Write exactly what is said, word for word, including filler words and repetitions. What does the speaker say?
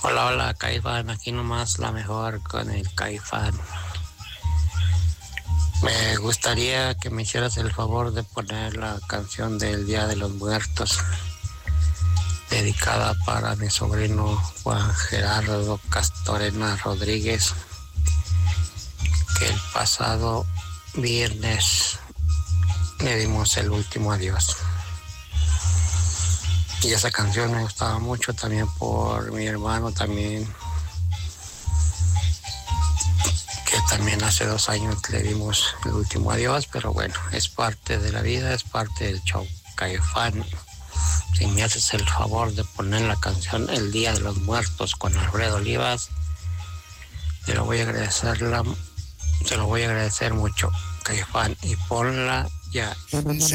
Hola, hola, Caifán, aquí nomás la mejor con el Caifán. Me gustaría que me hicieras el favor de poner la canción del Día de los Muertos, dedicada para mi sobrino Juan Gerardo Castorena Rodríguez, que el pasado viernes le dimos el último adiós. Y esa canción me gustaba mucho también por mi hermano también, que también hace dos años le dimos el último adiós, pero bueno, es parte de la vida, es parte del show. Caifán, si me haces el favor de poner la canción El Día de los Muertos con Alfredo Olivas, te lo voy a agradecer, la, te lo voy a agradecer mucho, Caifán, y ponla ya.